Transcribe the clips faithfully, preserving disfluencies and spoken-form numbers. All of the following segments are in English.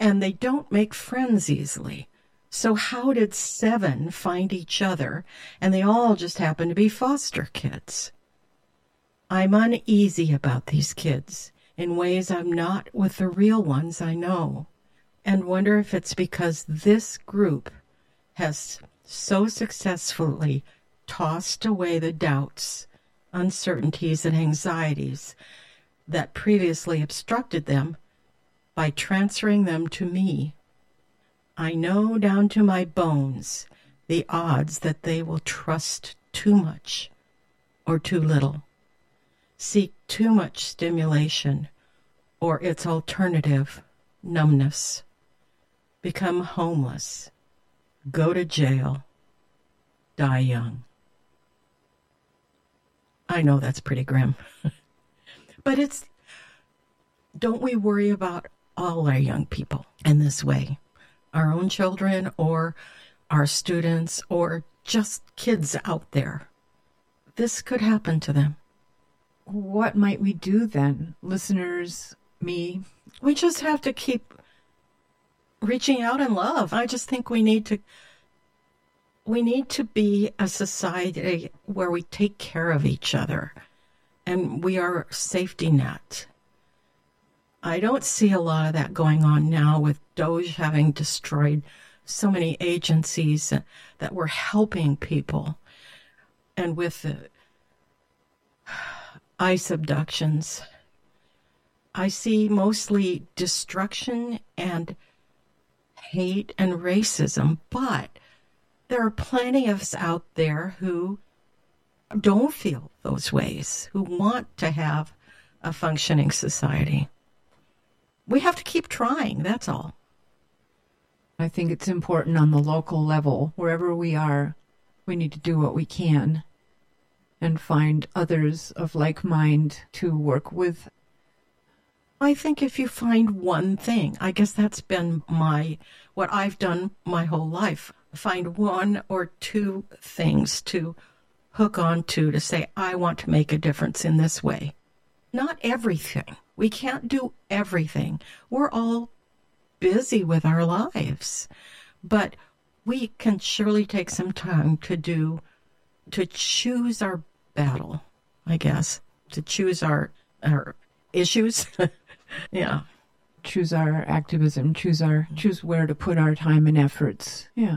and they don't make friends easily. So how did seven find each other, and they all just happen to be foster kids? I'm uneasy about these kids in ways I'm not with the real ones I know, and wonder if it's because this group has so successfully tossed away the doubts, uncertainties, and anxieties that previously obstructed them by transferring them to me. I know down to my bones the odds that they will trust too much or too little, seek too much stimulation or its alternative, numbness, become homeless, go to jail, die young. I know that's pretty grim. But it's, don't we worry about all our young people in this way? Our own children or our students or just kids out there. This could happen to them. What might we do then? Listeners, me? We just have to keep reaching out in love. I just think we need to we need to be a society where we take care of each other and we are a safety net. I don't see a lot of that going on now with Doge having destroyed so many agencies that were helping people, and with the ICE abductions. I see mostly destruction and hate and racism, but there are plenty of us out there who don't feel those ways, who want to have a functioning society. We have to keep trying, that's all. I think it's important on the local level, wherever we are, we need to do what we can and find others of like mind to work with. I think if you find one thing, I guess that's been my, what I've done my whole life, find one or two things to hook on to, to say, I want to make a difference in this way. Not everything. We can't do everything. We're all busy with our lives. But we can surely take some time to do, to choose our battle, I guess, to choose our, our issues. Yeah. Choose our activism, choose our, choose where to put our time and efforts. Yeah.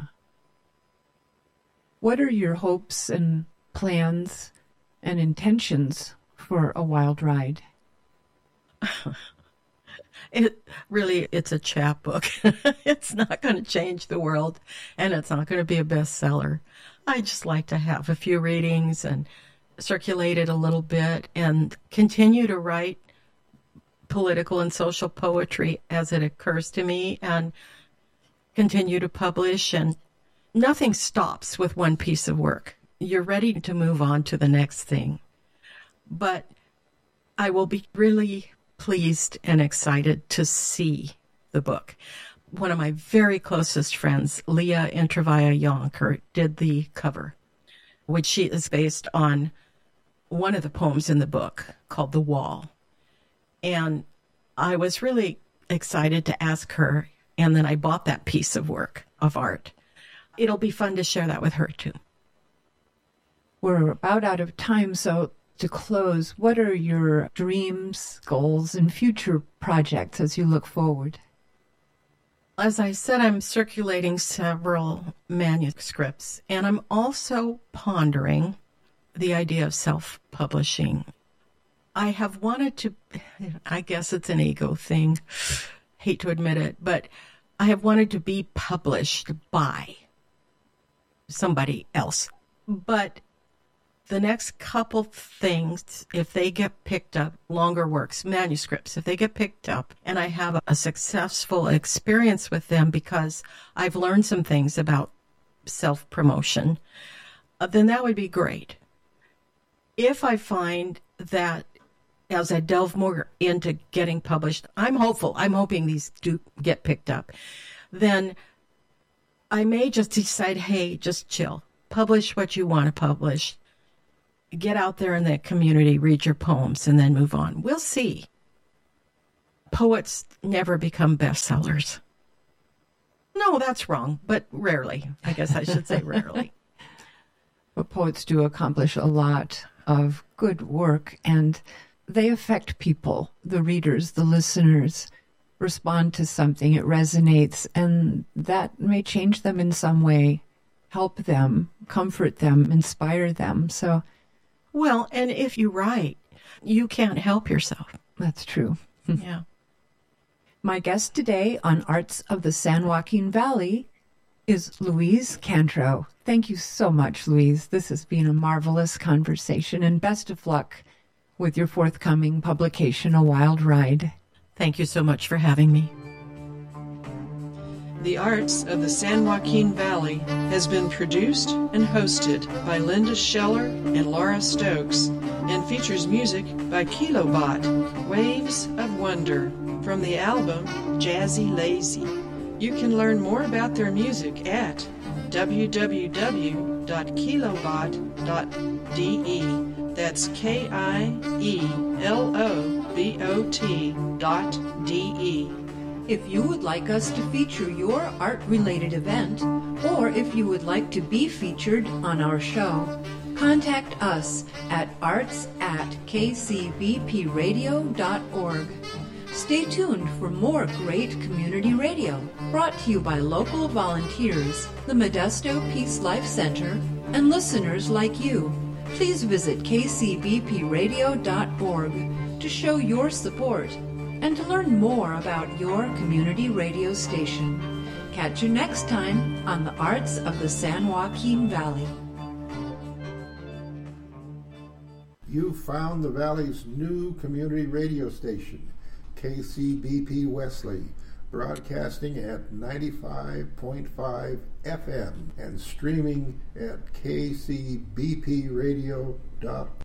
What are your hopes and plans and intentions for A Wild Ride? It really, it's a chapbook. It's not going to change the world, and it's not going to be a bestseller. I just like to have a few readings and circulate it a little bit and continue to write political and social poetry as it occurs to me and continue to publish. And nothing stops with one piece of work. You're ready to move on to the next thing. But I will be really pleased and excited to see the book. One of my very closest friends, Leah Intravaya Yonker, did the cover, which she is based on one of the poems in the book called The Wall. And I was really excited to ask her, and then I bought that piece of work, of art. It'll be fun to share that with her, too. We're about out of time, so to close, what are your dreams, goals, and future projects as you look forward? As I said, I'm circulating several manuscripts, and I'm also pondering the idea of self-publishing. I have wanted to, I guess it's an ego thing, hate to admit it, but I have wanted to be published by somebody else. But the next couple things, if they get picked up, longer works, manuscripts, if they get picked up and I have a successful experience with them because I've learned some things about self-promotion, uh, then that would be great. If I find that as I delve more into getting published, I'm hopeful, I'm hoping these do get picked up, then I may just decide, hey, just chill. Publish what you want to publish. Get out there in the community, read your poems, and then move on. We'll see. Poets never become bestsellers. no, that's wrong, but rarely. I guess I should say rarely. But poets do accomplish a lot of good work, and they affect people, the readers, the listeners, respond to something, it resonates, and that may change them in some way, help them, comfort them, inspire them. So, well, and if you write, you can't help yourself. That's true. Yeah. My guest today on Arts of the San Joaquin Valley is Louise Cantrow. Thank you so much, Louise. This has been a marvelous conversation, and best of luck with your forthcoming publication, A Wild Ride. Thank you so much for having me. The Arts of the San Joaquin Valley has been produced and hosted by Linda Scheller and Laura Stokes and features music by Kilobot, Waves of Wonder, from the album Jazzy Lazy. You can learn more about their music at w w w dot kilobot dot d e. That's K I E L O B O T dot D E. If you would like us to feature your art-related event, or if you would like to be featured on our show, contact us at arts at k c b p radio dot org. Stay tuned for more great community radio, brought to you by local volunteers, the Modesto Peace Life Center, and listeners like you. Please visit k c b p radio dot org to show your support and to learn more about your community radio station. Catch you next time on the Arts of the San Joaquin Valley. You found the Valley's new community radio station, K C B P Wesley, broadcasting at ninety-five point five F M and streaming at k c b p radio dot org.